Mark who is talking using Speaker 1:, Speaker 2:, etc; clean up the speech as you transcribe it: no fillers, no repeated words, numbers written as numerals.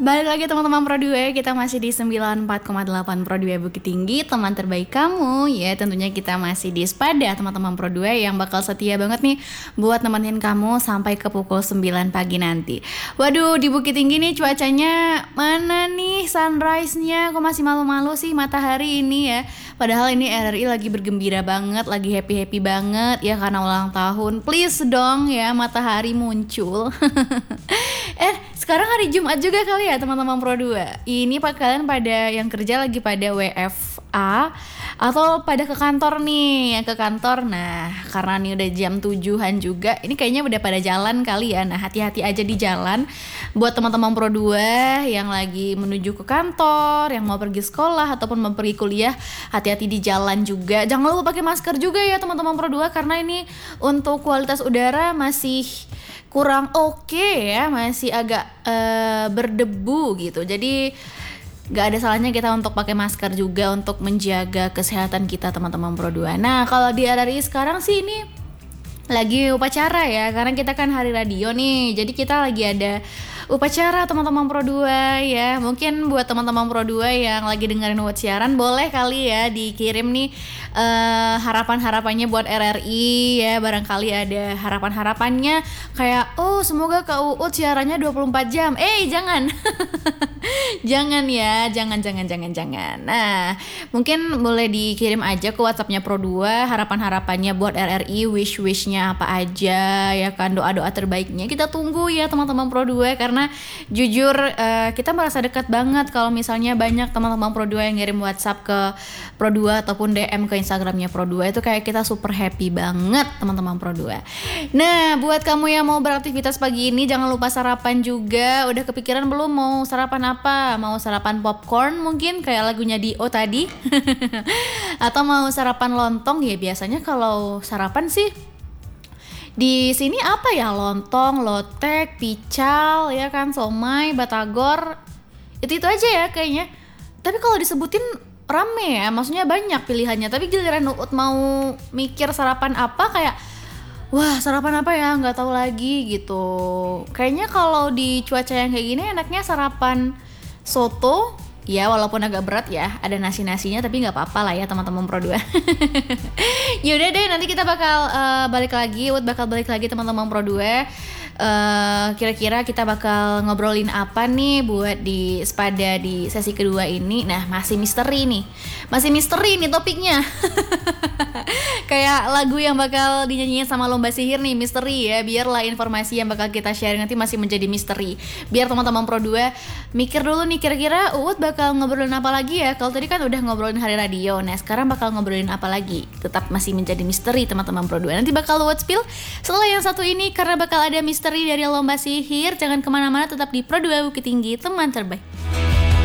Speaker 1: Balik lagi teman-teman Pro 2, kita masih di 94,8 Pro 2 Bukit Tinggi, teman terbaik kamu. Ya tentunya kita masih di Spada teman-teman Pro 2 yang bakal setia banget nih buat nemenin kamu sampai ke pukul 9 pagi nanti. Waduh, di Bukit Tinggi nih cuacanya mana nih sunrise-nya? Kok masih malu-malu sih matahari ini ya? Padahal ini RRI lagi bergembira banget, lagi happy-happy banget ya karena ulang tahun. Please dong ya matahari muncul. Sekarang hari Jumat juga kali ya teman-teman Pro 2. Ini kalian pada yang kerja lagi pada WFA atau pada ke kantor nih, yang ke kantor. Nah, karena ini udah jam 7-an juga, ini kayaknya udah pada jalan kali ya. Nah, hati-hati aja di jalan. Buat teman-teman Pro 2 yang lagi menuju ke kantor, yang mau pergi sekolah ataupun mau pergi kuliah, hati-hati di jalan juga. Jangan lupa pakai masker juga ya teman-teman Pro 2 karena ini untuk kualitas udara masih kurang oke ya, masih agak berdebu gitu. Jadi gak ada salahnya kita untuk pakai masker juga untuk menjaga kesehatan kita teman-teman Pro 2. Nah, kalau di RRI sekarang sih ini lagi upacara ya, karena kita kan hari radio nih. Jadi kita lagi ada upacara teman-teman Pro 2 ya. Mungkin buat teman-teman Pro 2 yang lagi dengerin buat siaran, boleh kali ya dikirim nih harapan-harapannya buat RRI ya. Barangkali ada harapan-harapannya kayak semoga Kak Uut siarannya 24 jam. Jangan. Jangan ya, jangan. Nah, mungkin boleh dikirim aja ke WhatsAppnya Pro 2 harapan-harapannya buat RRI, wish-wishnya apa aja ya kan, doa-doa terbaiknya. Kita tunggu ya teman-teman Pro 2 karena jujur kita merasa dekat banget kalau misalnya banyak teman-teman Pro 2 yang ngirim WhatsApp ke Pro 2 ataupun DM ke Instagramnya Pro 2. Itu kayak kita super happy banget teman-teman Pro 2. Nah, buat kamu yang mau beraktivitas pagi ini jangan lupa sarapan juga. Udah kepikiran belum mau sarapan apa? Mau sarapan popcorn mungkin kayak lagunya Dio tadi? Atau mau sarapan lontong? Ya biasanya kalau sarapan sih di sini apa ya, lontong, lotek, pical ya kan, somai, batagor, itu aja ya kayaknya. Tapi kalau disebutin rame ya, maksudnya banyak pilihannya. Tapi giliran Uut mau mikir sarapan apa, kayak wah sarapan apa ya, nggak tahu lagi gitu. Kayaknya kalau di cuaca yang kayak gini enaknya sarapan soto. Ya walaupun agak berat ya, ada nasi-nasinya tapi nggak apa-apa lah ya teman-teman Pro 2. Yaudah deh, nanti kita bakal balik lagi, bakal balik lagi teman-teman Pro 2. Kira-kira kita bakal ngobrolin apa nih buat di Spada di sesi kedua ini. Nah, masih misteri nih topiknya. Kayak lagu yang bakal dinyanyiin sama Lomba Sihir nih, misteri ya. Biarlah informasi yang bakal kita share nanti masih menjadi misteri. Biar teman-teman Pro 2 mikir dulu nih, kira-kira Uut bakal ngobrolin apa lagi ya. Kalau tadi kan udah ngobrolin hari radio, nah sekarang bakal ngobrolin apa lagi. Tetap masih menjadi misteri teman-teman Pro 2. Nanti bakal Uut spill setelah yang satu ini, karena bakal ada misteri dari Lomba Sihir. Jangan kemana-mana, tetap di Pro 2 Bukit Tinggi, teman terbaik.